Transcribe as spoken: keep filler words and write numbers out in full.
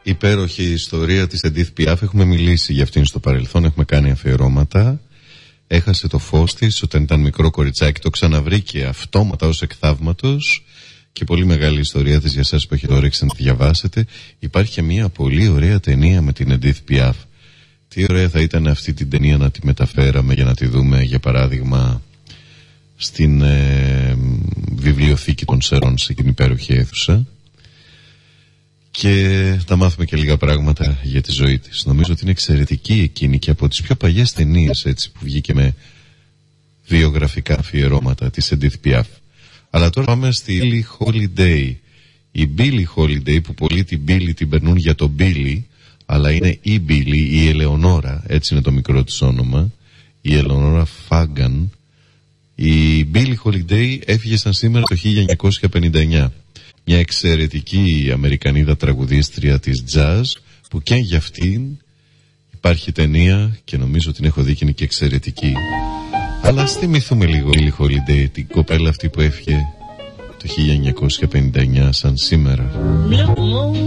υπέροχη ιστορία της Edith Piaf. Έχουμε μιλήσει για αυτήν στο παρελθόν, έχουμε κάνει αφιερώματα. Έχασε το φως της όταν ήταν μικρό κοριτσάκι, το ξαναβρήκε αυτόματα ως εκθαύματος. Και πολύ μεγάλη ιστορία της για εσάς που έχετε όρεξη να τη διαβάσετε. Υπάρχει και μια πολύ ωραία ταινία με την Edith Piaf. Τι ωραία θα ήταν αυτή την ταινία να τη μεταφέραμε για να τη δούμε, για παράδειγμα, στην ε, βιβλιοθήκη των Σερών, σε την υπέροχη αίθουσα. Και θα μάθουμε και λίγα πράγματα για τη ζωή της. Νομίζω ότι είναι εξαιρετική εκείνη και από τις πιο παλιές ταινίες, έτσι, που βγήκε με βιογραφικά αφιερώματα της Edith Piaf. Αλλά τώρα πάμε στη Billie Holiday. Η Billie Holiday, που πολλοί την Billie την περνούν για το Billy, αλλά είναι η Billie, η Ελεονόρα, έτσι είναι το μικρό της όνομα, η Ελεονόρα Φάγκαν. Η Billie Holiday έφυγε σαν σήμερα το χίλια εννιακόσια πενήντα εννιά. Μια εξαιρετική Αμερικανίδα τραγουδίστρια της jazz, που και για αυτήν υπάρχει ταινία και νομίζω την έχω δει και είναι και εξαιρετική. Αλλά ας θυμηθούμε λίγο η Billie Holiday, την κοπέλα αυτή που έφυγε το χίλια εννιακόσια πενήντα εννιά σαν σήμερα.